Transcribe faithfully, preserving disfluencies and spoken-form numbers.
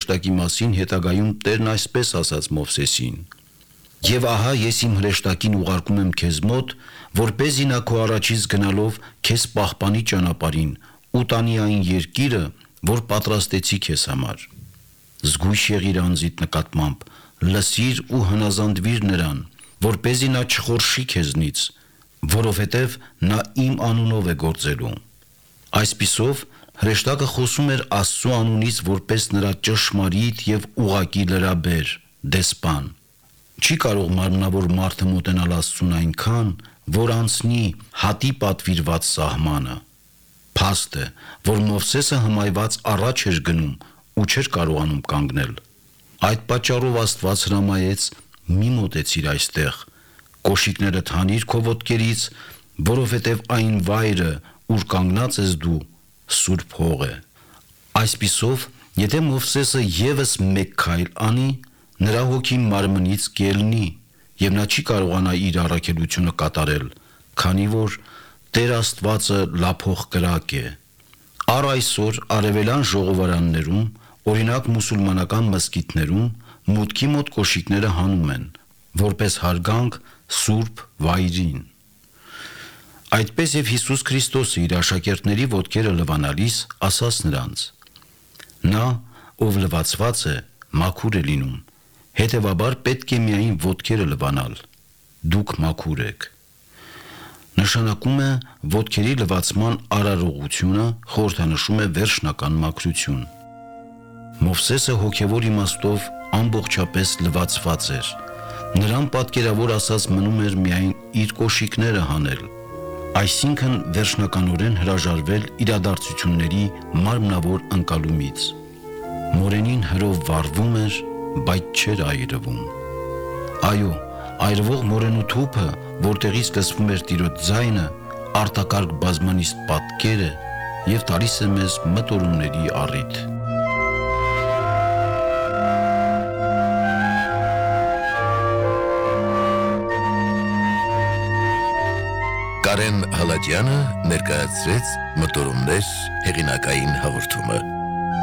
հրեշտակի մասին հետագայում Տերն այսպես ասաց Մովսեսին. «Եվ ահա ես իմ հրեշտակին ուղարկում եմ քեզ մոտ, որպեսզի նա քո առաջից գնալով քեզ պահպանի ճանապարհին ու տանի այն երկիրը, որ պատրաստեցի քեզ համար։ Զգույշ եղիր անձիդ նկատմամբ, լսիր ու հնազանդվիր նրան, որպեսզի նա չխորշի քեզնից, որովհետև նա իմ անունով է գործելու»։ Այսպիսով հրեշտակը խոսում էր Աստծու անունից որպես նրա ճշմարիտ և ուղղակի լրաբեր, դեսպան։ Չի կարող մարմնավոր մարդը մոտենալ Աստծուն այնքան, որ անցնի հատի պատվիրված սահմանը։ Փաստ է, որ Մովսեսը հմայված առաջ էր գնում ու չէր կարողանում կանգնել։ Այդ պատճառով Աստված հրամայեց. «Մի մոտեցիր այստեղ, կոշիկներդ հանիր քո ոտքերից, որովհետև այն վայրը, ուր կանգնած ես դու, սուրբ հող է»։ Այսպիսով, եթե Մովսեսը ևս մեկ քայլ անի, նրա հոգին մարմնից կելնի, և նա չի կարողանա իր առաքելությունը կատարել, քանի որ Տեր Աստվածը լափող կրակ է։ Առ այսօր արևելյան ժողովարաններում, օրինակ մուսուլմանական մզկիթներում, մուտքի մոտ կոշիկները հանում են, որպես հարգանք սուրբ վայրին։ Այդպես և Հիսուս Քրիստոսը իր աշակերտների ոտքերը լվանալիս ասաց նրանց. «Նա, ով լվացված է, մաքուր է լինում, հետևաբար պետք է միայն ոտքերը լվանալ, դուք մաքուր եք»։ Նշանակում է ոտքերի լվացման արարողությունը խորհրդանշում է վերջնական մաքրություն։ Մովսեսը հոգևոր իմաստով ամբողջապես լվացված էր։ Նրան պատկերավոր ասած մնում էր միայն իր կոշիկները հանել, այսինքն վերջնականորեն հրաժարվել իրադարձությունների մարմնավոր ընկալումից։ Մորենին հրով վառվում էր, բայց չէր այրվում։ Այո, այրվող մորենու թուփը, որտեղից լսվում էր Տիրոջ ձայնը, արտակարգ բազմանիստ պատկեր է և տալիս է մեզ մտորումների առիթ։ Կարեն Հալաջյանը ներկայացրեց «Մտորումներ» հեղինակային հաղորդումը։